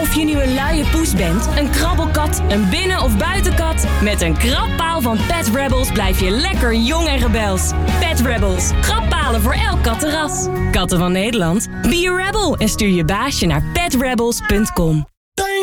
Of je nu een luie poes bent, een krabbelkat, een binnen- of buitenkat... met een krabpaal van Pet Rebels blijf je lekker jong en rebels. Pet Rebels. Krabbalen voor elk kattenras. Katten van Nederland. Be a rebel en stuur je baasje naar petrebels.com.